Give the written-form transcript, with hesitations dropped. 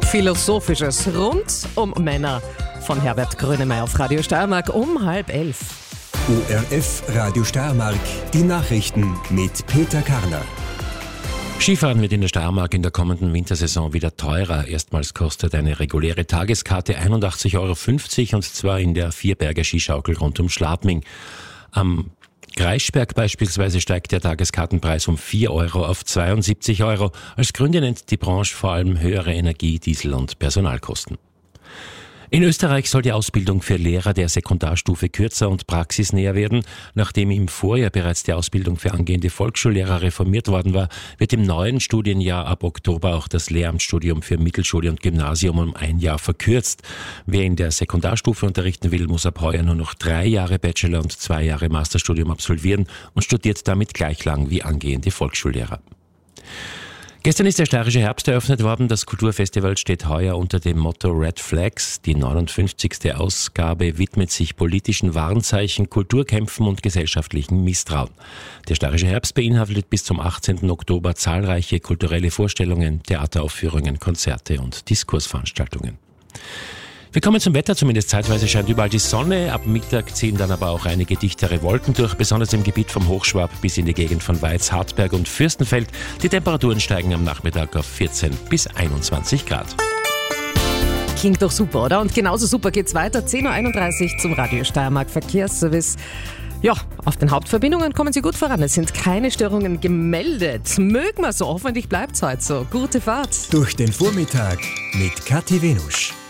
Philosophisches rund um Männer von Herbert Grönemeyer auf Radio Steiermark um 10:30. ORF Radio Steiermark, die Nachrichten mit Peter Karner. Skifahren wird in der Steiermark in der kommenden Wintersaison wieder teurer. Erstmals kostet eine reguläre Tageskarte 81,50 € und zwar in der Vierberger Skischaukel rund um Schladming. Am Greisberg beispielsweise steigt der Tageskartenpreis um 4 € auf 72 €. Als Gründe nennt die Branche vor allem höhere Energie-, Diesel- und Personalkosten. In Österreich soll die Ausbildung für Lehrer der Sekundarstufe kürzer und praxisnäher werden. Nachdem im Vorjahr bereits die Ausbildung für angehende Volksschullehrer reformiert worden war, wird im neuen Studienjahr ab Oktober auch das Lehramtsstudium für Mittelschule und Gymnasium um 1 Jahr verkürzt. Wer in der Sekundarstufe unterrichten will, muss ab heuer nur noch 3 Jahre Bachelor- und 2 Jahre Masterstudium absolvieren und studiert damit gleich lang wie angehende Volksschullehrer. Gestern ist der Steirische Herbst eröffnet worden. Das Kulturfestival steht heuer unter dem Motto Red Flags. Die 59. Ausgabe widmet sich politischen Warnzeichen, Kulturkämpfen und gesellschaftlichen Misstrauen. Der Steirische Herbst beinhaltet bis zum 18. Oktober zahlreiche kulturelle Vorstellungen, Theateraufführungen, Konzerte und Diskursveranstaltungen. Wir kommen zum Wetter, zumindest zeitweise scheint überall die Sonne. Ab Mittag ziehen dann aber auch einige dichtere Wolken durch, besonders im Gebiet vom Hochschwab bis in die Gegend von Weiz, Hartberg und Fürstenfeld. Die Temperaturen steigen am Nachmittag auf 14 bis 21 Grad. Klingt doch super, oder? Und genauso super geht's weiter. 10:31 Uhr zum Radio Steiermark Verkehrsservice. Ja, auf den Hauptverbindungen kommen Sie gut voran. Es sind keine Störungen gemeldet. Mögen wir so, hoffentlich bleibt's heute so. Gute Fahrt. Durch den Vormittag mit Kathi Venusch.